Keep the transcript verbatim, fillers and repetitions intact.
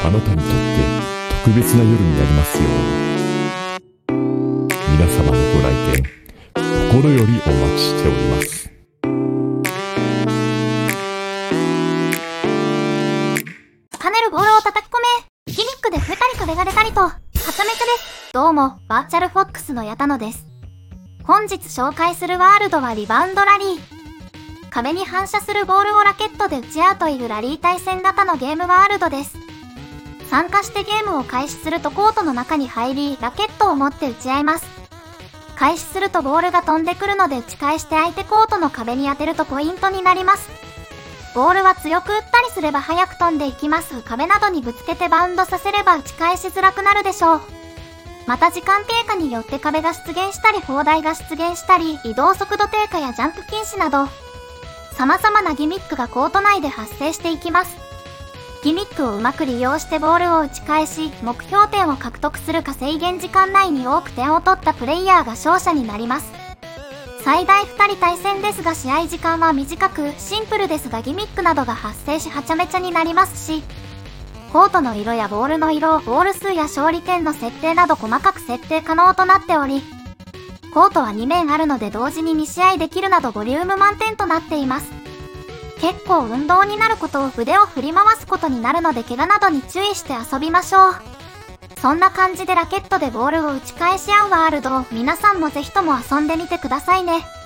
あなたにとって特別な夜になりますように。皆様のご来店心よりお待ちしております。 跳ねるボールを叩き込め。ギミックで増えたり壁が出たりとはちゃめちゃです。どうもバーチャルフォックスの矢田野です。本日紹介するワールドはリバウンドラリー。壁に反射するボールをラケットで打ち合うというラリー対戦型のゲームワールドです。参加してゲームを開始するとコートの中に入り、ラケットを持って打ち合います。開始するとボールが飛んでくるので打ち返して相手コートの壁に当てるとポイントになります。ボールは強く打ったりすれば速く飛んでいきます。壁などにぶつけてバウンドさせれば打ち返しづらくなるでしょう。また時間経過によって壁が出現したり砲台が出現したり、移動速度低下やジャンプ禁止など様々なギミックがコート内で発生していきます。ギミックをうまく利用してボールを打ち返し、目標点を獲得するか制限時間内に多く点を取ったプレイヤーが勝者になります。最大ふたり対戦ですが試合時間は短く、シンプルですがギミックなどが発生しはちゃめちゃになりますし、コートの色やボールの色、ボール数や勝利点の設定など細かく設定可能となっており、コートはに面あるので同時にに試合できるなどボリューム満点となっています。結構運動になることを腕を振り回すことになるので怪我などに注意して遊びましょう。そんな感じでラケットでボールを打ち返し合うワールドを皆さんもぜひとも遊んでみてくださいね。